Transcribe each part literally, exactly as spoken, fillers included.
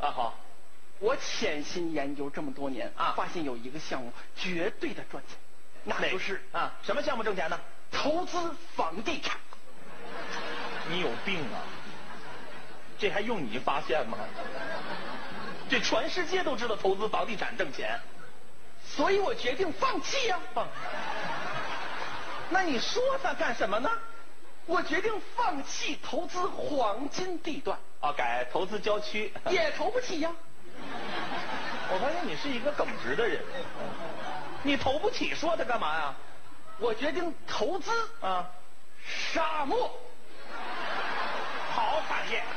啊，好。 我潜心研究这么多年啊， 发现有一个项目绝对的赚钱，那就是啊，什么项目挣钱呢？ 投资房地产。 你有病啊！这还用你发现吗？这全世界都知道投资房地产挣钱， 所以我决定放弃呀、 放。那你说它干什么呢？ 我决定放弃投资黄金地段。 啊，改投资郊区。 也投不起呀。 我发现你是一个耿直的人，你投不起，说它干嘛呀？ 我决定投资啊， 沙漠。 好产业。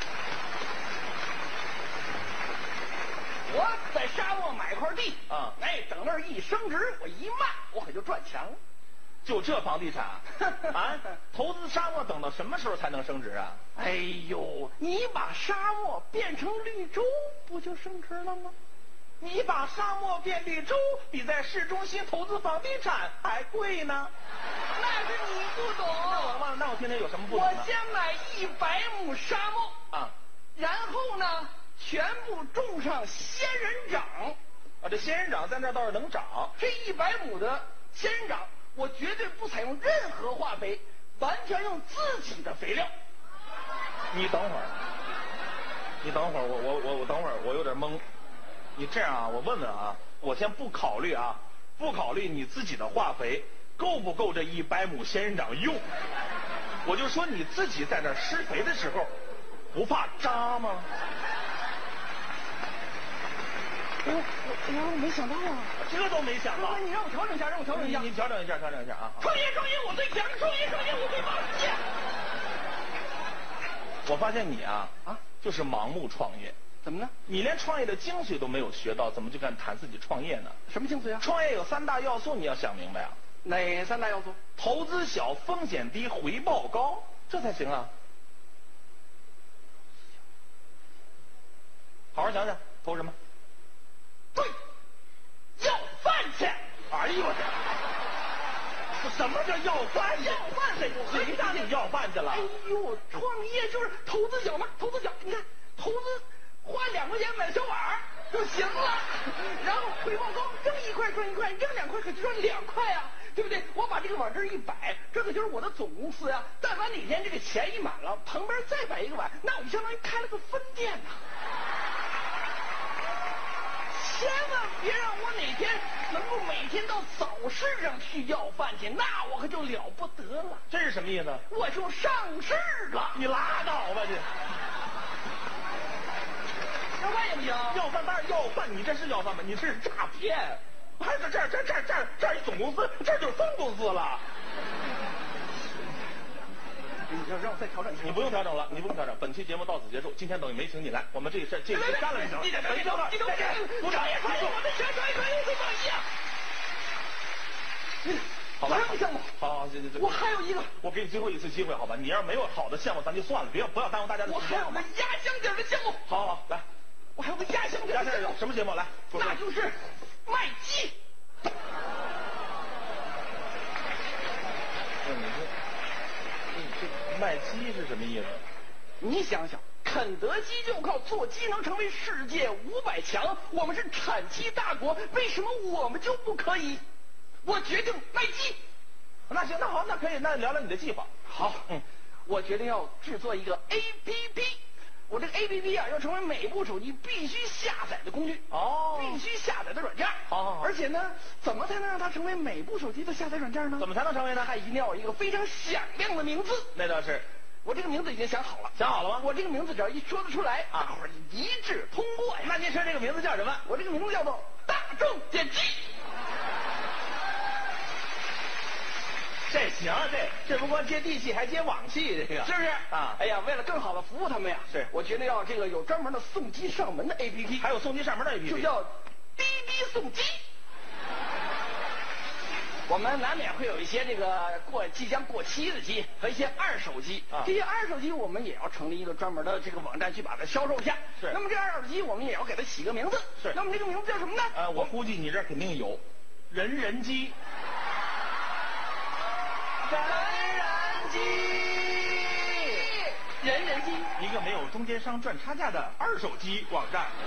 我在沙漠买块地啊， 哎，等那儿一升值，我一卖，我可就赚钱了。 就这房地产啊，投资沙漠等到什么时候才能升值啊？ 哎呦，你把沙漠变成绿洲，不就升值了吗？ 你把沙漠变绿洲，比在市中心投资房地产还贵呢。 那是你不懂。 那我忘了，那我听听有什么不懂呢？ 我先买一百亩沙漠啊， 然后呢，全部种上仙人掌。 啊，这仙人掌在那倒是能长。 这一百亩的仙人掌，我绝对不采用任何化肥，完全用自己的肥料。 你等会儿，你等会儿，我我我我等会儿，我有点懵。你这样啊，我问问啊，我先不考虑啊，不考虑你自己的化肥够不够这一百亩仙人掌用，我就说你自己在那施肥的时候，不怕扎吗？ 哎呦，我我没想到啊， 这都没想到。 你让我调整一下，让我调整一下。 你调整一下，调整一下啊！ 创业创业我最强，创业创业我最棒！耶！ 我发现你啊啊，就是盲目创业。 怎么呢？ 你连创业的精髓都没有学到，怎么就敢谈自己创业呢？ 什么精髓啊？ 创业有三大要素，你要想明白啊。 哪三大要素？ 投资小，风险低，回报高，这才行啊。好好想想，投什么？ 对，要饭去！ 哎呦我这，什么叫要饭去？ 要饭去！ 谁让你要饭去了？ 哎呦，创业就是投资小嘛，投资小，你看投资花两块钱买小碗就行了，然后回报高，扔一块赚一块，扔两块可就赚两块啊，对不对？我把这个碗这一摆，这可就是我的总公司呀、啊。但凡哪天这个钱一满了，旁边再摆一个碗，那我就相当于开了个分店呐、啊。千万别让我哪天能够每天到早市上去要饭去，那我可就了不得了。 这是什么意思？ 我就上市了。 你拉倒吧你！ 要饭也不行。 要饭当然要饭，你这是要饭吗？你这是诈骗！还是这儿这儿这儿这儿这儿一总公司，这儿就是分公司了。 你要让我再调整一下。 你不用调整了，你不用调整。本期节目到此结束，今天等于没请你来，我们这事这个干了就行。 你得等于到这儿， 你再见，鼓掌！ 我们全创业创业最棒一样。 好吧， 还有一个项目。 好好，行行行。 我还有一个， 我给你最后一次机会，好吧？你要是没有好的项目，咱就算了，别不要耽误大家的时间。 我还有个压箱底的项目。 好好来， 我还有个压箱底的项目。 压箱底什么节目？来， 那就是卖鸡。 卖鸡是什么意思？ 你想想，肯德基就靠做鸡能成为世界五百强，我们是产鸡大国，为什么我们就不可以？我决定卖鸡。 那行，那好，那可以，那聊聊你的计划。 好，嗯，我决定要制作一个 A P P。我这个 A P P 啊，要成为每部手机必须下载的工具哦， 必须下载的软件。 好好好。 而且呢，怎么才能让它成为每部手机的下载软件呢？ 怎么才能成为呢？ 它一定要有一个非常响亮的名字。 那倒是。 我这个名字已经想好了。 想好了吗？ 我这个名字只要一说得出来，大伙儿一致通过呀。 那您说这个名字叫什么？ 我这个名字叫做大众点击。 这行，这这不光接地气，还接网气，这个是不是啊？ 哎呀，为了更好的服务他们呀， 是我决定要这个有专门的送机上门的 A P P， 还有送机上门的 A P P， 就叫滴滴送机。我们难免会有一些这个过即将过期的机和一些二手机， 啊、 这些二手机我们也要成立一个专门的这个网站去把它销售一下。 是。 那么这二手机我们也要给它起个名字。 是。 那么这个名字叫什么呢？ 呃，我估计你这肯定有，人人机。 人人机，人人机， 一个没有中间商赚差价的二手机网站。